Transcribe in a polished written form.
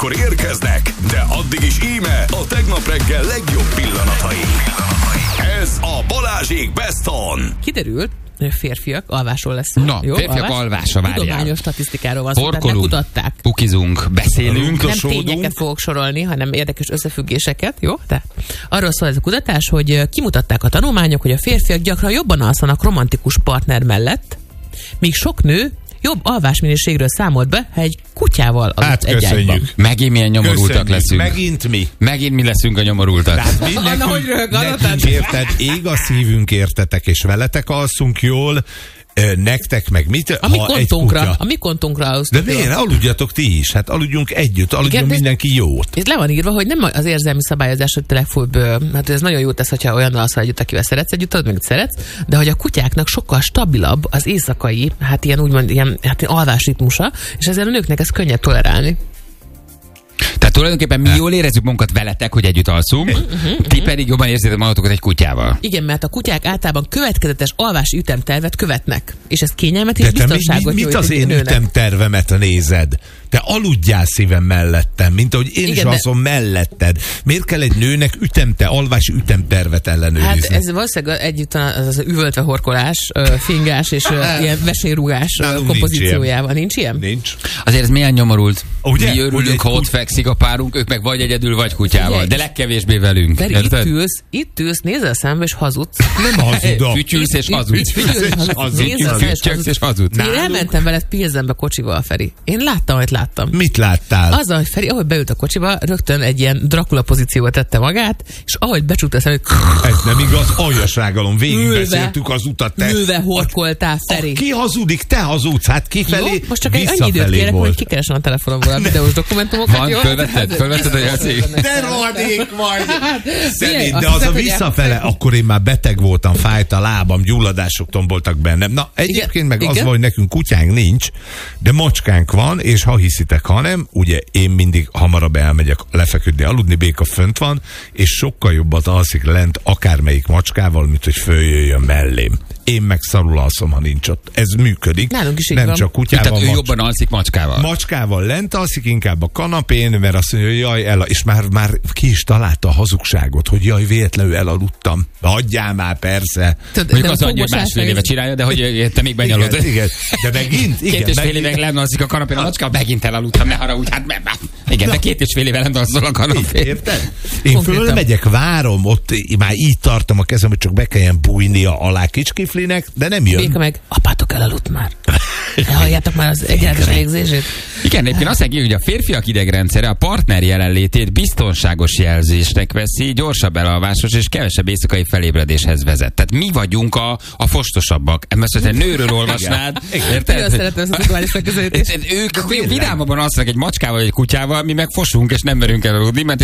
órakor érkeznek, de addig is íme a tegnap reggel legjobb pillanatai. Ez a Balázsék Best On. Kiderült, hogy férfiak alvásról lesz szó. Na, jó, férfiak alvása, várjál. Tudományos statisztikáról van szó, tehát Porkolunk, megkutatták. pukizunk, beszélünk. Nem tényeket fogok sorolni, hanem érdekes összefüggéseket, jó? De arról szól ez a kutatás, hogy kimutatták a tanulmányok, hogy a férfiak gyakran jobban alszanak romantikus partner mellett, míg sok nő jobb alvásminőségről számolt be, ha egy kutyával aludt egy ágyban. Megint milyen nyomorultak leszünk. Megint mi. Megint mi leszünk a nyomorultak. Nekünk érted, ég a szívünk értetek, és veletek alszunk jól, nektek meg mit? A mi kontunkra alszunk. De miért? Aludjatok ti is. Hát aludjunk együtt, aludjon mindenki jót. Ez le van írva, hogy nem az érzelmi szabályozás, hogy te legfőbb, hát ez nagyon jó tesz, hogyha olyan alszol együtt, akivel szeretsz együtt, tudod, meg szeretsz, de hogy a kutyáknak sokkal stabilabb az éjszakai, hát ilyen úgymond ilyen alvásritmusa, és ezzel a nőknek ez könnyebb tolerálni. Tehát tulajdonképpen mi jól érezzük magunkat veletek, hogy együtt alszunk, ti pedig jobban érzitek magatokat egy kutyával. Igen, mert a kutyák általában következetes alvási ütemtervet követnek, és ez kényelmet és biztonságot mit az én ütemtervemet nézed? Te aludjál szívem mellettem, mint ahogy én is alszom melletted. Miért kell egy nőnek alvási ütemtervet ellenőrizni? Hát ez valószínűleg együtt az üvöltve horkolás, fingás és ilyen vesélyrúgás kompozíciójával. Nincs ilyen? Nincs. Azért ez milyen nyomorult. Ugye? Mi örülünk, ha ott fekszik a párunk, ők meg vagy egyedül, vagy kutyával. De legkevésbé velünk. Itt ülsz, nézel szembe és hazudsz. Nem hazudok. Fütyülsz és hazudsz. Fütyülsz és hazudsz. Én elmentem veled Pilzenbe kocsival, Feri. Én láttam, hogy láttam. Mit láttál? Azzal, hogy Feri, ahogy beült a kocsiba, rögtön egy ilyen Dracula pozícióba tette magát, és ahogy becsukta szemét... Ez nem igaz, aljaságalom, végigbeszéltük az utat. Ülve horkoltál, Feri. Ki hazudik? Te hazudsz, hát kifelé, jó, most csak egy annyi időt kérek, hogy kikeresem a telefonomból a videós dokumentumokat. Van, fölvetted a Jaci? De rohadék vagy! Szemét, de az a visszafele, akkor én már beteg voltam, fájt a lábam, gyulladások tomboltak bennem. Na, egyébként meg az van, hogy nekünk kutyánk nincs, de macskánk van, és ha hiszitek, ha nem, ugye én mindig hamarabb elmegyek lefeküdni, aludni, Béka fönt van, és sokkal jobbat alszik lent akármelyik macskával, mint hogy följöjjön mellém. Én meg szarul alszom, ha nincs ott. Ez működik. Nálunk is így nem van. Csak kutyával. Tehát ő jobban alszik macskával. Macskával lent alszik, inkább a kanapén, mert azt mondja, hogy jaj, és már ki is találta a hazugságot, hogy jaj, véletlenül elaludtam. Hagyjál már, persze. Mondjuk az annyi, hogy másfél éve csinálja, de hogy te még benyalod. Igen, de megint. 2,5 éve lenalszik a kanapén a macska, megint elaludtam, ne haragudj, hát igen, de 2,5 éve lenalszol a kanapén. Érted? Én fölmegyek, várom, ott már így tartom a kezem, hogy csak be kelljen bújnia alá Kicskiflinek, de nem jön. Béka meg, apátok elaludt már. Halljátok már az egyenletes légzését. Igen, egyébként azt mondja, hogy a férfiak idegrendszere a partner jelenlétét biztonságos jelzésnek veszi, gyorsabb elalvásos és kevesebb éjszakai felébredéshez vezet. Tehát mi vagyunk a fostosabbak. Mert ha te nőről olvasnád, érted? Nagyon szeretem ezt a szexuális megközelítést. Ők vidámabban alszanak egy macskával vagy egy kutyával, mi meg fosunk és nem merünk elaludni, mert